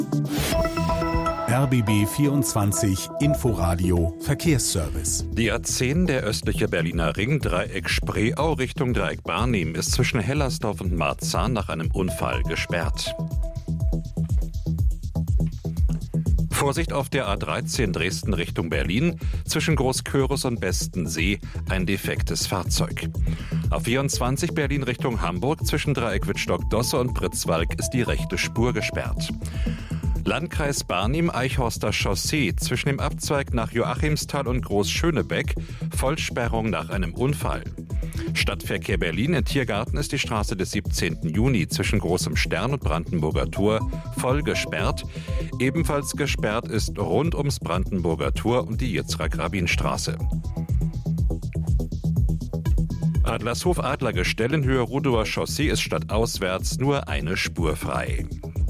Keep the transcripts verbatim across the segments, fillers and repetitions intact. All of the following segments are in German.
R B B vierundzwanzig Inforadio Verkehrsservice. Die A zehn, der östliche Berliner Ring, Dreieck Spreeau Richtung Dreieck Barnim, ist zwischen Hellersdorf und Marzahn nach einem Unfall gesperrt. Vorsicht auf der A dreizehn Dresden Richtung Berlin, zwischen Großkörus und Bestensee ein defektes Fahrzeug. A vierundzwanzig Berlin Richtung Hamburg, zwischen Dreieck Wittstock-Dosse und Pritzwalk ist die rechte Spur gesperrt. Landkreis Barnim-Eichhorster Chaussee, zwischen dem Abzweig nach Joachimsthal und Großschönebeck, Vollsperrung nach einem Unfall. Stadtverkehr Berlin, in Tiergarten ist die Straße des siebzehnten Juni zwischen Großem Stern und Brandenburger Tor voll gesperrt. Ebenfalls gesperrt ist rund ums Brandenburger Tor und die Yitzhak-Rabin-Straße. Adlershof-Adlergestell in Höhe Rudower Chaussee ist stadtauswärts nur eine Spur frei.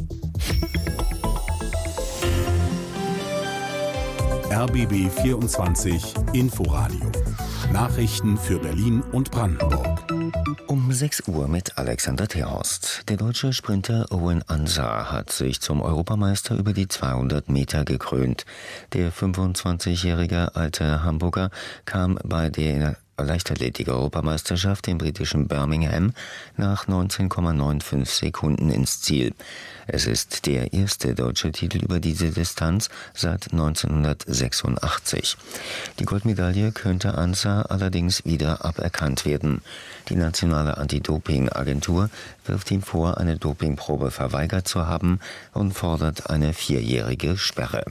R B B vierundzwanzig Inforadio. Nachrichten für Berlin und Brandenburg. Um sechs Uhr mit Alexander Terhorst. Der deutsche Sprinter Owen Ansah hat sich zum Europameister über die zweihundert Meter gekrönt. Der fünfundzwanzigjährige alte Hamburger kam bei der Leichtathletik-Europameisterschaft im britischen Birmingham nach neunzehn Komma fünfundneunzig Sekunden ins Ziel. Es ist der erste deutsche Titel über diese Distanz seit neunzehnhundertsechsundachtzig. Die Goldmedaille könnte Ansah allerdings wieder aberkannt werden. Die nationale Anti-Doping-Agentur wirft ihm vor, eine Dopingprobe verweigert zu haben und fordert eine vierjährige Sperre.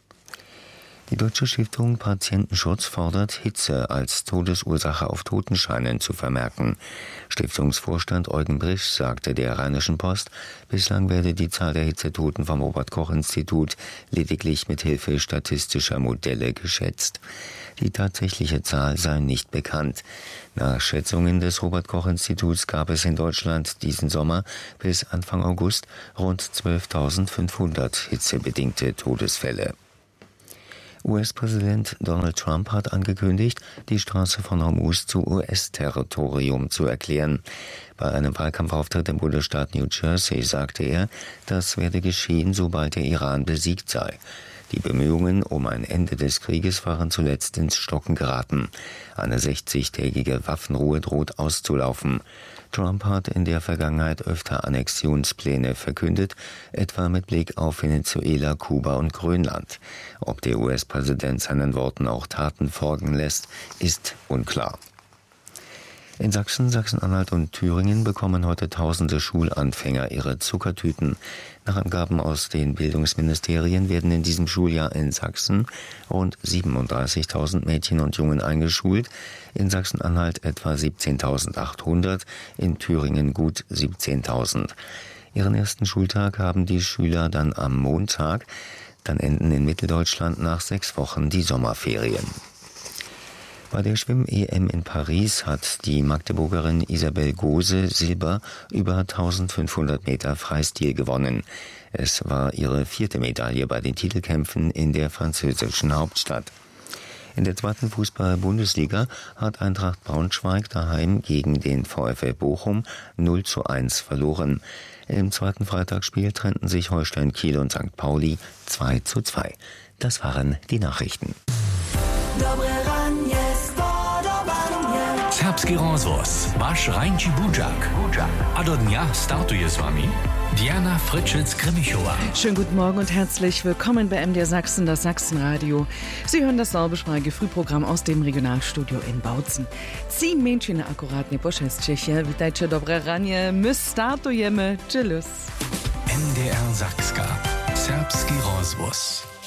Die Deutsche Stiftung Patientenschutz fordert, Hitze als Todesursache auf Totenscheinen zu vermerken. Stiftungsvorstand Eugen Brisch sagte der Rheinischen Post, bislang werde die Zahl der Hitzetoten vom Robert-Koch-Institut lediglich mit Hilfe statistischer Modelle geschätzt. Die tatsächliche Zahl sei nicht bekannt. Nach Schätzungen des Robert-Koch-Instituts gab es in Deutschland diesen Sommer bis Anfang August rund zwölftausendfünfhundert hitzebedingte Todesfälle. U S-Präsident Donald Trump hat angekündigt, die Straße von Hormuz zu U S-Territorium zu erklären. Bei einem Wahlkampfauftritt im Bundesstaat New Jersey sagte er, das werde geschehen, sobald der Iran besiegt sei. Die Bemühungen um ein Ende des Krieges waren zuletzt ins Stocken geraten. Eine sechzigtägige Waffenruhe droht auszulaufen. Trump hat in der Vergangenheit öfter Annexionspläne verkündet, etwa mit Blick auf Venezuela, Kuba und Grönland. Ob der U S-Präsident seinen Worten auch Taten folgen lässt, ist unklar. In Sachsen, Sachsen-Anhalt und Thüringen bekommen heute tausende Schulanfänger ihre Zuckertüten. Nach Angaben aus den Bildungsministerien werden in diesem Schuljahr in Sachsen rund siebenunddreißigtausend Mädchen und Jungen eingeschult, in Sachsen-Anhalt etwa siebzehntausendachthundert, in Thüringen gut siebzehntausend. Ihren ersten Schultag haben die Schüler dann am Montag. Dann enden in Mitteldeutschland nach sechs Wochen die Sommerferien. Bei der Schwimm-E M in Paris hat die Magdeburgerin Isabel Gose Silber über eintausendfünfhundert Meter Freistil gewonnen. Es war ihre vierte Medaille bei den Titelkämpfen in der französischen Hauptstadt. In der zweiten Fußball-Bundesliga hat Eintracht Braunschweig daheim gegen den VfL Bochum null zu eins verloren. Im zweiten Freitagsspiel trennten sich Holstein Kiel und Sankt Pauli zwei zu zwei. Das waren die Nachrichten. Serbski rozvoz, váš Rajnči Budžak. A do dňa startuje s vami Diana Fritschitz-Grimmichowa. Schönen guten Morgen und herzlich willkommen bei M D R Sachsen, das Sachsenradio. Sie hören das sorbischsprachige Frühprogramm aus dem Regionalstudio in Bautzen. Zehn Menschen akurat nie poszedł. Witajcie, dobre ranie. My startujemy. Tschüss. M D R Sakska. Serbski rozvoz.